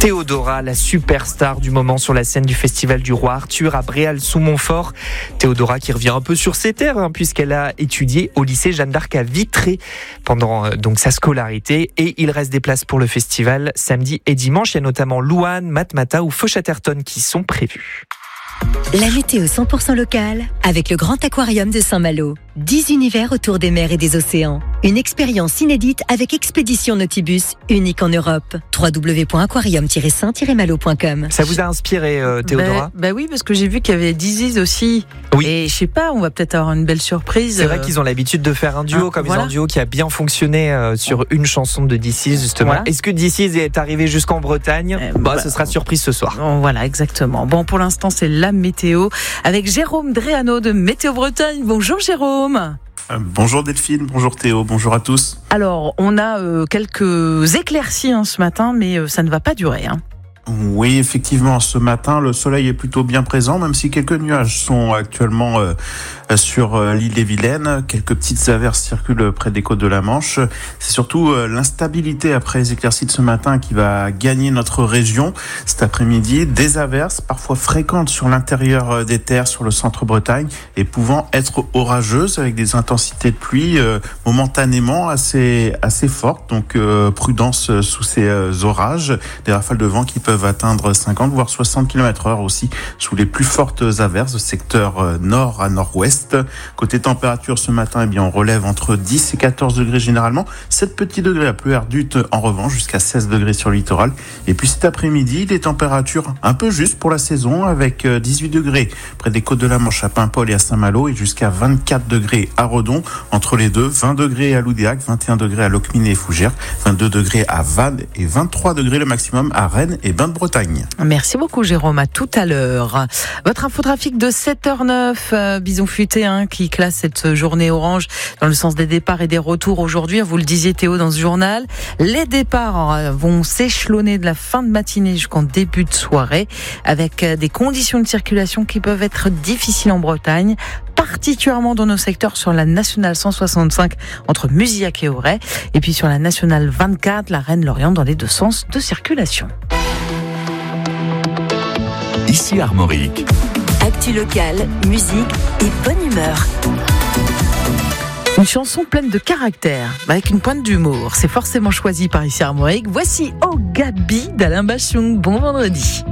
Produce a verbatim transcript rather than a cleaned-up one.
Théodora, la superstar du moment sur la scène du Festival du Roi Arthur à Bréal-sous-Montfort. Théodora qui revient un peu sur ses terres hein, puisqu'elle a étudié au lycée Jeanne d'Arc à Vitré pendant euh, donc sa scolarité. Et il reste des places pour le festival samedi et dimanche. Il y a notamment Louane, Matmata ou Feu Chatterton qui sont prévus. La météo cent pour cent locale avec le Grand Aquarium de Saint-Malo. dix univers autour des mers et des océans. Une expérience inédite avec Expédition Nautibus, unique en Europe. w w w point aquarium tiret saint tiret malo point com. Ça vous a inspiré, euh, Théodora ? Bah, bah oui, parce que j'ai vu qu'il y avait Diziz aussi. Oui. Et je sais pas, on va peut-être avoir une belle surprise. C'est vrai qu'ils ont l'habitude de faire un duo, Ah, comme voilà. ils ont un duo qui a bien fonctionné euh, sur une chanson de Diziz, justement. Voilà. Est-ce que Diziz est arrivé jusqu'en Bretagne ? Euh, bah, bah, ce sera surprise ce soir. Bon, voilà, exactement. Bon, pour l'instant, c'est la météo avec Jérôme Dréano de Météo Bretagne. Bonjour Jérôme. Euh, bonjour Delphine, bonjour Théo, bonjour à tous. Alors, on a euh, quelques éclaircies hein, ce matin, mais euh, ça ne va pas durer. Hein. Oui, effectivement, ce matin, le soleil est plutôt bien présent, même si quelques nuages sont actuellement euh, sur euh, l'île des Vilaines. Quelques petites averses circulent près des côtes de la Manche. C'est surtout euh, l'instabilité après les éclaircies de ce matin qui va gagner notre région. Cet après-midi, des averses parfois fréquentes sur l'intérieur des terres, sur le centre-Bretagne, et pouvant être orageuses avec des intensités de pluie euh, momentanément assez assez fortes. Donc euh, prudence sous ces euh, orages, des rafales de vent qui peuvent atteindre cinquante voire soixante kilomètres heure aussi sous les plus fortes averses, secteur nord à nord-ouest. Côté température ce matin, eh bien on relève entre dix et quatorze degrés généralement, sept petits degrés à Pleuerdute en revanche, jusqu'à seize degrés sur le littoral. Et puis cet après-midi, des températures un peu justes pour la saison avec dix-huit degrés près des côtes de la Manche à Paimpol et à Saint-Malo et jusqu'à vingt-quatre degrés à Redon. Entre les deux, vingt degrés à Loudéac, vingt et un degrés à Locminé et Fougères, vingt-deux degrés à Vannes et vingt-trois degrés le maximum à Rennes et Bain de Bretagne. Merci beaucoup Jérôme, à tout à l'heure. Votre infotrafic de sept heures neuf, euh, Bison Futé hein, qui classe cette journée orange dans le sens des départs et des retours aujourd'hui. Vous le disiez Théo dans ce journal, les départs euh, vont s'échelonner de la fin de matinée jusqu'en début de soirée avec euh, des conditions de circulation qui peuvent être difficiles en Bretagne, particulièrement dans nos secteurs sur la nationale cent soixante-cinq entre Musillac et Auray et puis sur la nationale vingt-quatre, la Rennes-Lorient dans les deux sens de circulation. Ici Armorique. Actu locale, musique et bonne humeur. Une chanson pleine de caractère, avec une pointe d'humour. C'est forcément choisi par Ici Armorique. Voici Oh Gabi d'Alain Bachung. Bon vendredi.